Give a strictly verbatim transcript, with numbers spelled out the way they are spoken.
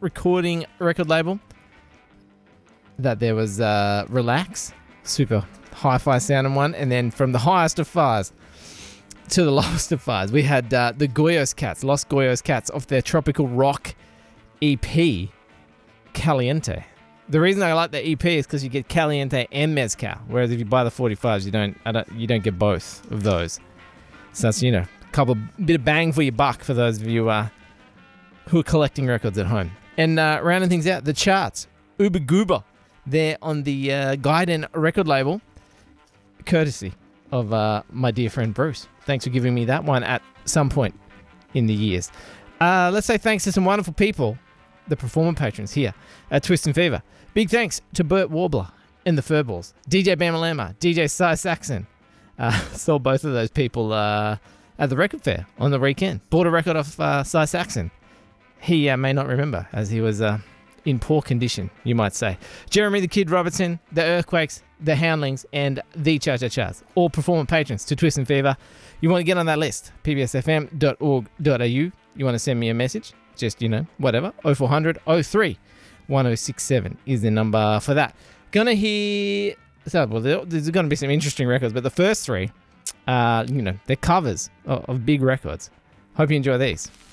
recording record label, that there was uh, Relax, super hi-fi sounding one, and then from the highest of fires to the lowest of fires, we had uh, the Goyos Cats, Los Goyos Cats, off their tropical rock E P, Caliente. The reason I like the E P is because you get Caliente and Mezcal, whereas if you buy the forty-fives, you don't, I don't, you don't get both of those. So that's, you know, a couple bit of bang for your buck for those of you uh, who are collecting records at home. And uh, rounding things out, the charts, Uber Goober, they're on the uh, Gaiden record label, courtesy of uh, my dear friend Bruce. Thanks for giving me that one at some point in the years. Uh, let's say thanks to some wonderful people, the performer patrons here at Twist and Fever. Big thanks to Burt Warbler and the Furballs, D J Bamalama, D J Cy Saxon. Uh, saw both of those people uh, at the record fair on the weekend. Bought a record off uh, Cy Saxon. He uh, may not remember, as he was uh, in poor condition, you might say. Jeremy the Kid Robertson, the Earthquakes, the Houndlings, and the Cha-Cha-Chas, all performer patrons to Twist and Fever. You want to get on that list, p b s f m dot org dot a u. You want to send me a message, just, you know, whatever, oh four hundred oh three one oh six seven is the number for that. Gonna hear, so, well, there's going to be some interesting records, but the first three, uh, you know, they're covers of, of big records. Hope you enjoy these.